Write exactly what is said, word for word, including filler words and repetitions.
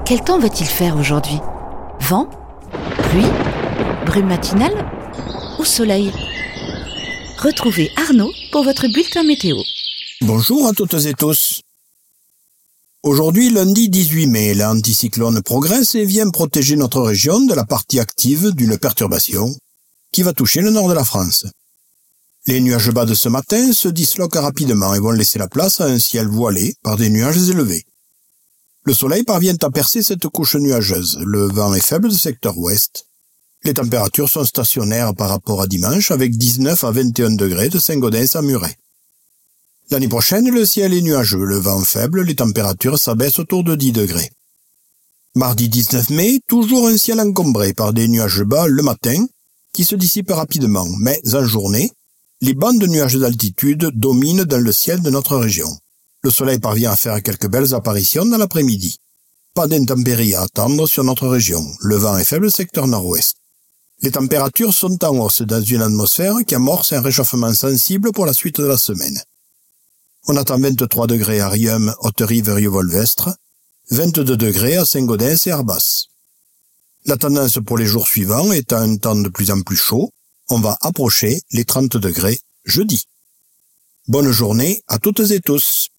Quel temps va-t-il faire aujourd'hui? Vent? Pluie? Brume matinale? Ou soleil? Retrouvez Arnaud pour votre bulletin météo. Bonjour à toutes et tous. Aujourd'hui, lundi dix-huit mai, l'anticyclone progresse et vient protéger notre région de la partie active d'une perturbation qui va toucher le nord de la France. Les nuages bas de ce matin se disloquent rapidement et vont laisser la place à un ciel voilé par des nuages élevés. Le soleil parvient à percer cette couche nuageuse. Le vent est faible du secteur ouest. Les températures sont stationnaires par rapport à dimanche avec dix-neuf à vingt et un degrés de Saint-Gaudens à Muret. L'année prochaine, le ciel est nuageux, le vent faible, les températures s'abaissent autour de dix degrés. Mardi dix-neuf mai, toujours un ciel encombré par des nuages bas le matin qui se dissipent rapidement, mais en journée, les bandes de nuages d'altitude dominent dans le ciel de notre région. Le soleil parvient à faire quelques belles apparitions dans l'après-midi. Pas d'intempéries à attendre sur notre région. Le vent est faible secteur nord-ouest. Les températures sont en hausse dans une atmosphère qui amorce un réchauffement sensible pour la suite de la semaine. On attend vingt-trois degrés à Riom, Haute-Rive et Rieux-Volvestre, vingt-deux degrés à Saint-Gaudens et Arbas. La tendance pour les jours suivants est à un temps de plus en plus chaud. On va approcher les trente degrés jeudi. Bonne journée à toutes et tous.